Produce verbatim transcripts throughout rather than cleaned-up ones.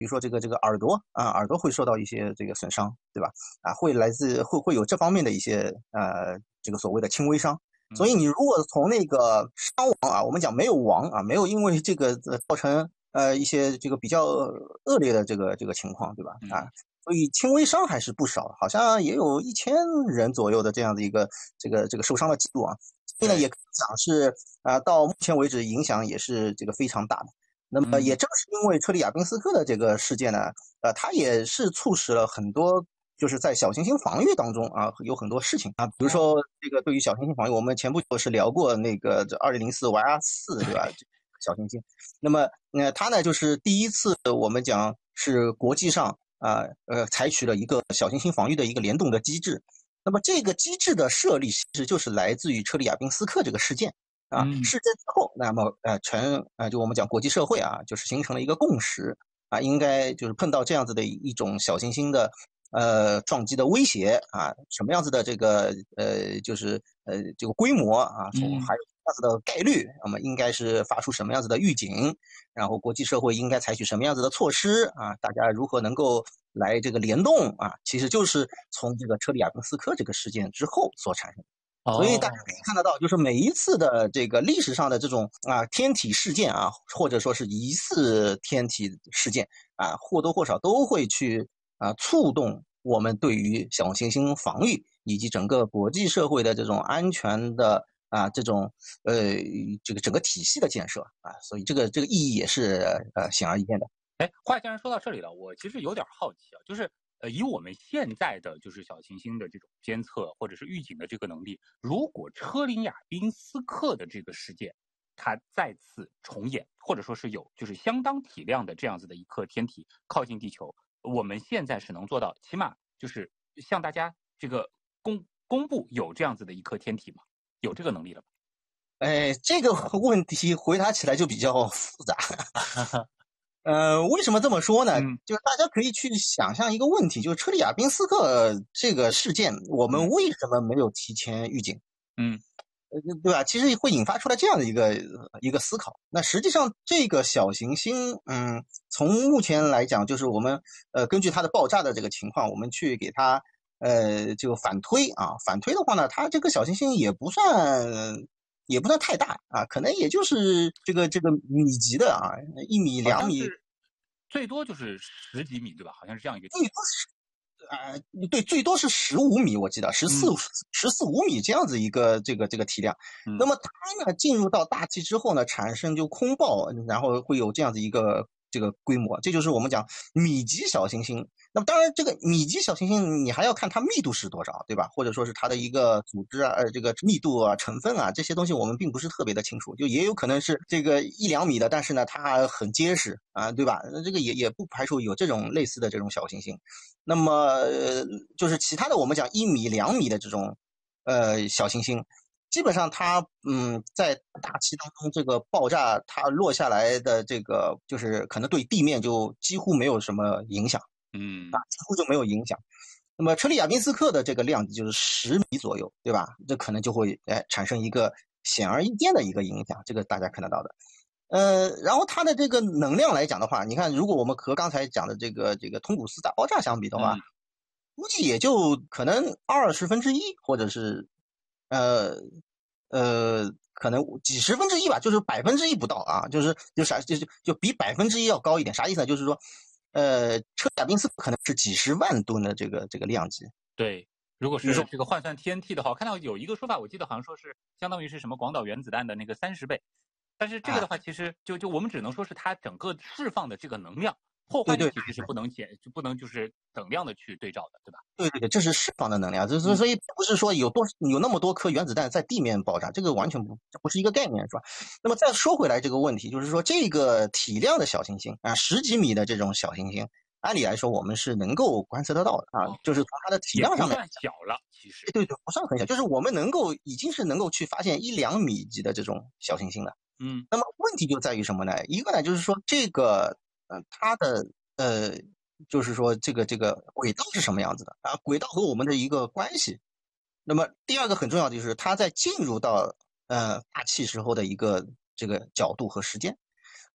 比如说这个这个耳朵啊，耳朵会受到一些这个损伤，对吧？啊，会来自会会有这方面的一些呃这个所谓的轻微伤。所以你如果从那个伤亡啊，我们讲没有亡啊，没有因为这个造成呃一些这个比较恶劣的这个这个情况，对吧？啊，所以轻微伤还是不少，好像也有一千人左右的这样的一个这个这个受伤的记录啊。所以呢，也可以讲是啊、呃，到目前为止影响也是这个非常大的。那么也正是因为车里亚宾斯克的这个事件呢，呃，它也是促使了很多就是在小行星防御当中啊有很多事情啊，比如说这个对于小行星防御，我们前不久是聊过那个这二零零四 Y R 四对吧？小行星，那么呃它呢就是第一次我们讲是国际上啊 呃, 呃采取了一个小行星防御的一个联动的机制。那么这个机制的设立其实就是来自于车里亚宾斯克这个事件。啊，事件之后，那么呃，全呃，就我们讲国际社会啊，就是形成了一个共识啊，应该就是碰到这样子的一种小行星的呃撞击的威胁啊，什么样子的这个呃，就是呃这个规模啊，从还有什么样子的概率，那么应该是发出什么样子的预警，然后国际社会应该采取什么样子的措施啊，大家如何能够来这个联动啊，其实就是从这个车里亚宾斯克这个事件之后所产生的。所以大家可以看得到，就是每一次的这个历史上的这种啊天体事件啊，或者说是疑似天体事件啊，或多或少都会去啊触动我们对于小行星防御以及整个国际社会的这种安全的啊这种呃这个整个体系的建设啊，所以这个这个意义也是呃显而易见的。 哎，话既然说到这里了，我其实有点好奇啊，就是。呃，以我们现在的就是小行星的这种监测或者是预警的这个能力，如果车里亚宾斯克的这个事件它再次重演，或者说是有就是相当体量的这样子的一颗天体靠近地球，我们现在是能做到，起码就是向大家这个公公布有这样子的一颗天体吗？有这个能力了吗？ 哎，这个问题回答起来就比较复杂。呃，为什么这么说呢？ 嗯， 就是大家可以去想象一个问题，就是车里亚宾斯克这个事件，我们为什么没有提前预警？ 嗯， 呃，对吧？其实会引发出来这样的一个一个思考。那实际上，这个小行星，嗯，从目前来讲，就是我们呃根据它的爆炸的这个情况，我们去给它呃就反推啊，反推的话呢，它这个小行星也不算。也不算太大啊，可能也就是这个这个米级的啊，一米两米， 最多就是十几米，对吧？好像是这样一个。 最多是，呃，对，最多是十五米，我记得十四十四五米这样子一个这个这个体量。 嗯、 那么它呢进入到大气之后呢，产生就空爆，然后会有这样子一个这个规模，这就是我们讲米级小行星。那么当然，这个米级小行星你还要看它密度是多少，对吧？或者说是它的一个组织啊，呃，这个密度啊、成分啊这些东西，我们并不是特别的清楚。就也有可能是这个一两米的，但是呢，它很结实啊，对吧？这个也也不排除有这种类似的这种小行星。那么，呃，就是其他的，我们讲一米、两米的这种呃小行星。基本上它嗯在大气当中这个爆炸它落下来的这个就是可能对地面就几乎没有什么影响， 嗯啊几乎就没有影响。那么车里亚宾斯克的这个量级就是十米左右，对吧？这可能就会哎产生一个显而易见的一个影响，这个大家看得到的。呃，然后它的这个能量来讲的话，你看如果我们和刚才讲的这个这个通古斯大爆炸相比的话， 嗯、 估计也就可能二十分之一，或者是。呃呃，可能几十分之一吧，就是百分之一不到啊，就是就啥就就就比百分之一要高一点，啥意思呢？就是说，呃，车亚宾斯可能是几十万吨的这个这个量级。 对，如果是这个换算天体的话，我看到有一个说法，我记得好像说是相当于是什么广岛原子弹的那个三十倍，但是这个的话，其实就就我们只能说是它整个释放的这个能量。破坏力其实是不能减，就不能就是等量的去对照的，对吧？ 对对对，这是释放的能量，这所以不是说有多有那么多颗原子弹在地面爆炸，这个完全不这不是一个概念，是吧？那么再说回来这个问题，就是说这个体量的小行星啊，十几米的这种小行星，按理来说我们是能够观测得到的啊，哦、就是从它的体量上面， 也不算小了，其实对对，不算很小，就是我们能够已经是能够去发现一两米级的这种小行星了。 嗯， 那么问题就在于什么呢？一个呢，就是说这个呃它的呃。就是说这个这个轨道是什么样子的啊？轨道和我们的一个关系。那么第二个很重要的就是它在进入到呃大气时候的一个这个角度和时间。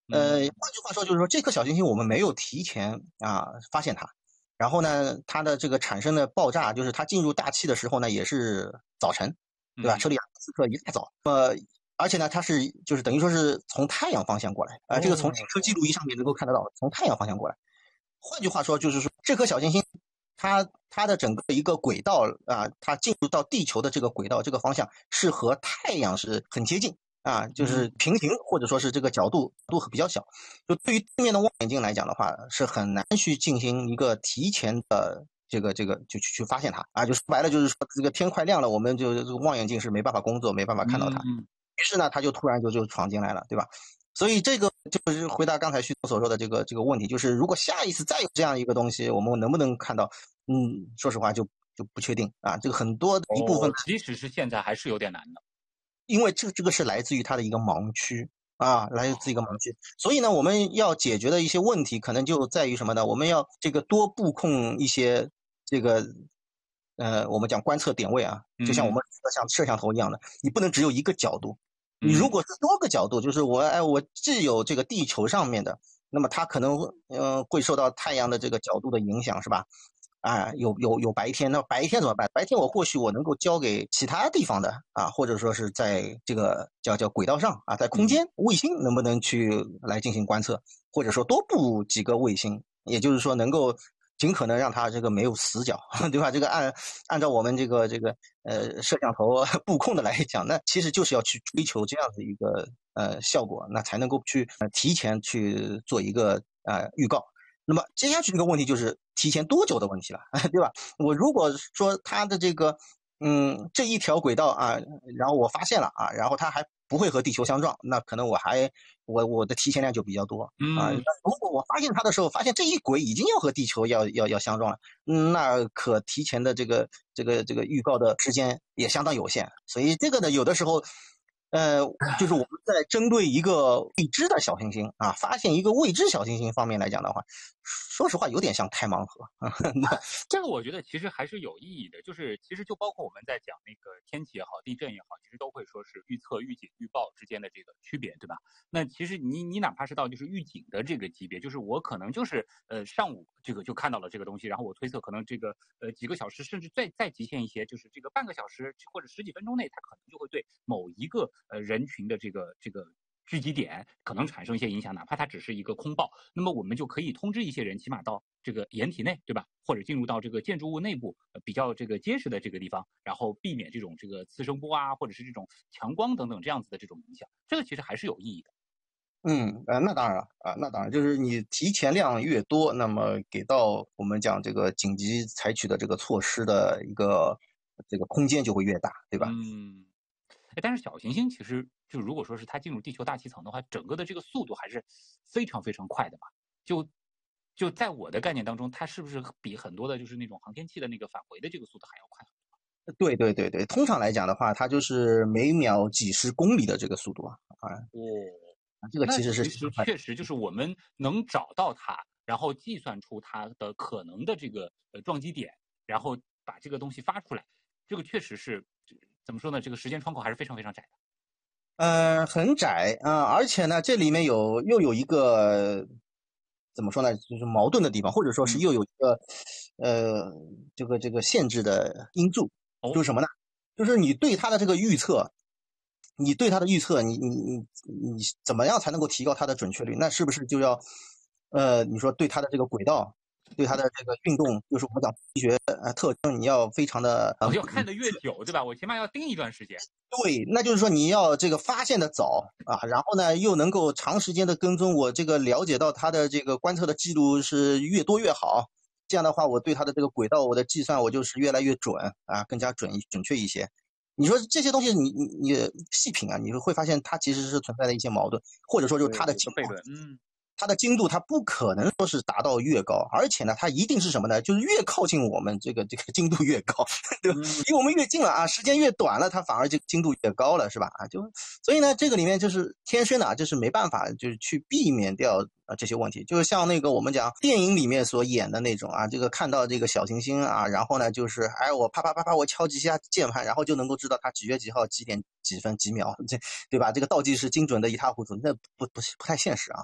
呃，换句话说就是说，这颗小行星我们没有提前啊发现它，然后呢，它的这个产生的爆炸，就是它进入大气的时候呢，也是早晨，对吧？车里亚宾斯克一大早，呃，而且呢，它是就是等于说是从太阳方向过来啊、呃，这个从行车记录仪上面能够看得到，从太阳方向过来。换句话说，就是说这颗小行星。它它的整个一个轨道啊，它进入到地球的这个轨道这个方向是和太阳是很接近啊，就是平行或者说是这个角度度比较小。就对于对面的望远镜来讲的话，是很难去进行一个提前的这个这个就去去发现它啊。就说白了就是说这个天快亮了，我们就这个望远镜是没办法工作，没办法看到它。于是呢，它就突然就就闯进来了，对吧？所以这个就是回答刚才徐总所说的这个这个问题，就是如果下一次再有这样一个东西，我们能不能看到？嗯，说实话就就不确定啊。这个很多的一部分、 哦，即使是现在还是有点难的， 因为这这个是来自于它的一个盲区啊，来自一个盲区。所以呢，我们要解决的一些问题，可能就在于什么呢？我们要这个多布控一些这个。呃，我们讲观测点位啊，就像我们像摄像头一样的，你不能只有一个角度。你如果是多个角度，就是我哎，我既有这个地球上面的，那么它可能呃会受到太阳的这个角度的影响，是吧？啊，有有有白天，那白天怎么办？白天我或许我能够交给其他地方的啊，或者说是在这个叫叫轨道上啊，在空间卫星能不能去来进行观测，或者说多布几个卫星，也就是说能够。尽可能让它这个没有死角，对吧？这个按按照我们这个这个呃摄像头布控的来讲，那其实就是要去追求这样的一个呃效果，那才能够去呃提前去做一个呃预告。那么接下去这个问题就是提前多久的问题了，对吧？我如果说它的这个嗯这一条轨道啊，然后我发现了啊，然后它还不会和地球相撞，那可能我还我我的提前量就比较多啊。 嗯， 如果我发现它的时候，发现这一轨已经要和地球要要要相撞了，嗯，那可提前的这个这个这个预告的时间也相当有限。所以这个呢，有的时候，呃，就是我们在针对一个未知的小行星啊，发现一个未知小行星方面来讲的话，说实话有点像开盲盒。 这个我觉得其实还是有意义的，就是其实就包括我们在讲那个天气也好，地震也好，其实都会说是预测、预警、预报之间的这个区别，对吧？那其实你你哪怕是到就是预警的这个级别，就是我可能就是呃上午这个就看到了这个东西，然后我推测可能这个呃几个小时，甚至再再极限一些，就是这个半个小时或者十几分钟内，它可能就会对某一个呃人群的这个这个。聚集点可能产生一些影响，哪怕它只是一个空报，那么我们就可以通知一些人，起码到这个掩体内，对吧？或者进入到这个建筑物内部、呃、比较这个结实的这个地方，然后避免这种这个次声波啊，或者是这种强光等等这样子的这种影响。这个其实还是有意义的。 嗯，呃，那当然了啊，那当然就是你提前量越多，那么给到我们讲这个紧急采取的这个措施的一个这个空间就会越大，对吧？ 嗯。但是小行星其实就如果说是它进入地球大气层的话，整个的这个速度还是非常非常快的吧？就就在我的概念当中，它是不是比很多的就是那种航天器的那个返回的这个速度还要快？ 对对对对，通常来讲的话，它就是每秒几十公里的这个速度啊啊， 哦， 这个那其实是其实确实就是我们能找到它，然后计算出它的可能的这个呃撞击点，然后把这个东西发出来，这个确实是怎么说呢？这个时间窗口还是非常非常窄的。 呃，很窄啊，而且呢，这里面有又有一个怎么说呢，就是矛盾的地方，或者说是又有一个、嗯、呃这个这个限制的因素，就是什么呢？就是你对它的这个预测，你对它的预测，你你你你怎么样才能够提高它的准确率？那是不是就要呃，你说对它的这个轨道？对它的这个运动，就是我们讲力学呃特征，你要非常的我要看得越久，对吧？我起码要盯一段时间。 对，那就是说你要这个发现的早啊，然后呢又能够长时间的跟踪，我这个了解到它的这个观测的记录是越多越好。这样的话，我对它的这个轨道我的计算我就是越来越准啊，更加准准确一些。你说这些东西你你你细品啊，你会发现它其实是存在的一些矛盾，或者说就是它的精度， 嗯， 它的精度它不可能说是达到越高，而且呢，它一定是什么呢？就是越靠近我们这个这个精度越高，对吧？离我们越近了啊，时间越短了，它反而这个精度越高了，是吧？啊，就所以呢，这个里面就是天生的啊，就是没办法，就是去避免掉啊这些问题。就是像那个我们讲电影里面所演的那种啊，这个看到这个小行星啊，然后呢就是哎我啪啪啪啪我敲几下键盘，然后就能够知道它几月几号几点几分几秒，这对吧？这个倒计时精准的一塌糊涂，那不不不太现实啊。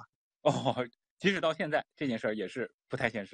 哦，即使到现在这件事儿也是不太现实。